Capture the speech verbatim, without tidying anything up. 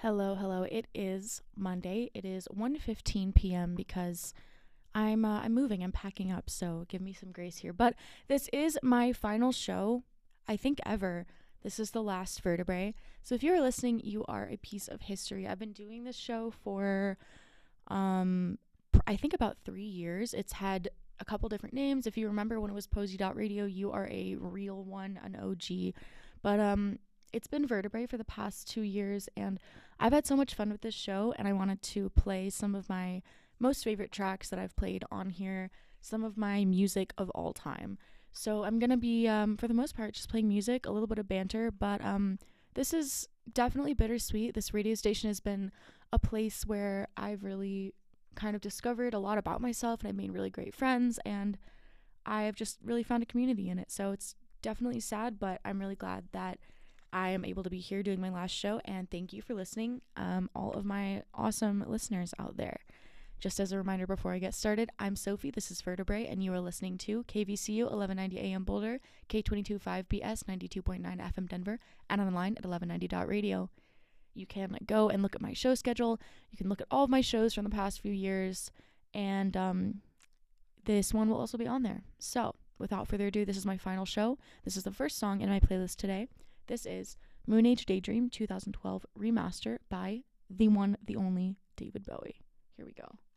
Hello, hello. It is Monday. It is one fifteen p.m. because I'm uh, I'm moving. I'm packing up, so give me some grace here. But this is my final show, I think ever. This is the last vertebrae. So if you're listening, you are a piece of history. I've been doing this show for um pr- I think about three years. It's had a couple different names. If you remember when it was Posey Dot Radio, you are a real one, an O G. But um it's been vertebrae for the past two years and I've had so much fun with this show, and I wanted to play some of my most favorite tracks that I've played on here, some of my music of all time. So I'm going to be, um, for the most part, just playing music, a little bit of banter, but um, this is definitely bittersweet. This radio station has been a place where I've really kind of discovered a lot about myself, and I've made really great friends, and I've just really found a community in it. So it's definitely sad, but I'm really glad that I am able to be here doing my last show, and thank you for listening, um, all of my awesome listeners out there. Just as a reminder before I get started, I'm Sophie, this is Vertebrae, and you are listening to K V C U eleven ninety A M Boulder, K twenty-two point five B S ninety-two point nine F M Denver, and online at eleven ninety dot radio. You can go and look at my show schedule. You can look at all of my shows from the past few years, and um, this one will also be on there. So, without further ado, this is my final show. This is the first song in my playlist today. This is Moon Age Daydream twenty twelve Remaster by the one, the only David Bowie. Here we go.